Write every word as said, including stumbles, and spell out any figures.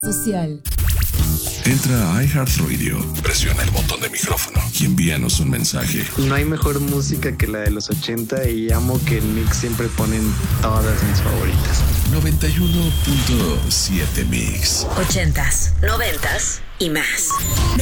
social. Entra a iHeartRadio, presiona el botón de micrófono y envíanos un mensaje. No hay mejor música que la de los ochenta y amo que en Mix siempre ponen todas mis favoritas. noventa y uno punto siete Mix. Ochentas, noventas y más.